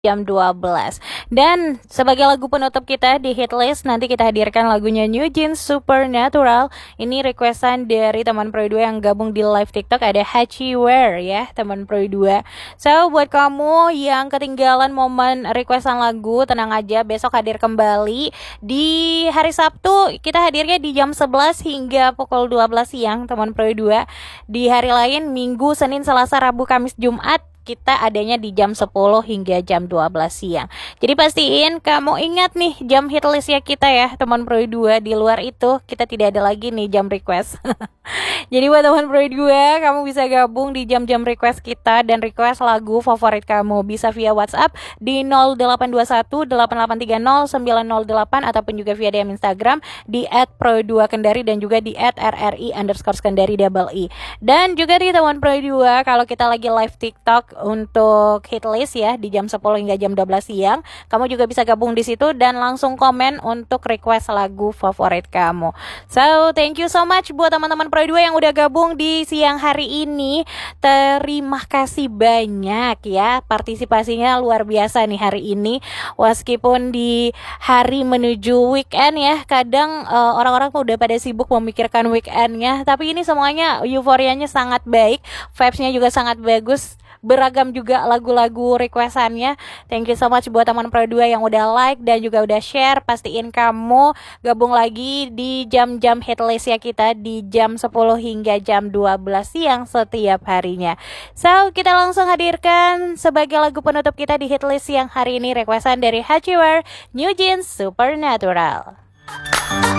jam 12. Dan sebagai lagu penutup kita di hit list, nanti kita hadirkan lagunya New Jeans Supernatural. Ini requestan dari teman Pro 2 yang gabung di live TikTok, ada Hachi Wear ya, teman Pro 2. So, buat kamu yang ketinggalan momen requestan lagu, tenang aja, besok hadir kembali. Di hari Sabtu, kita hadirnya di jam 11 hingga pukul 12 siang, teman Pro 2. Di hari lain, Minggu, Senin, Selasa, Rabu, Kamis, Jumat, kita adanya di jam 10 hingga jam 12 siang. Jadi pastiin kamu ingat nih jam hit listnya kita ya, teman Pro 2. Di luar itu kita tidak ada lagi nih jam request. Jadi buat teman Pro 2, kamu bisa gabung di jam-jam request kita dan request lagu favorit kamu. Bisa via WhatsApp di 0821 8830 908 ataupun juga via DM Instagram di @pro2kendari dan juga di @rri_skandari_i. Dan juga di teman Pro 2, kalau kita lagi live TikTok untuk hit list ya di jam 10 hingga jam 12 siang, kamu juga bisa gabung di situ dan langsung komen untuk request lagu favorit kamu. So, thank you so much buat teman-teman Pro 2 yang udah gabung di siang hari ini. Terima kasih banyak ya, partisipasinya luar biasa nih hari ini. Meskipun di hari menuju weekend ya, kadang orang-orang udah pada sibuk memikirkan weekendnya, tapi ini semuanya euforianya sangat baik, vibes-nya juga sangat bagus. Beragam juga lagu-lagu requestannya. Thank you so much buat teman Pro 2 yang udah like dan juga udah share. Pastiin kamu gabung lagi di jam-jam hit list ya kita di jam 10 hingga jam 12 siang setiap harinya. So, kita langsung hadirkan sebagai lagu penutup kita di hit list yang hari ini requestan dari Hachiwer, New Jeans Supernatural.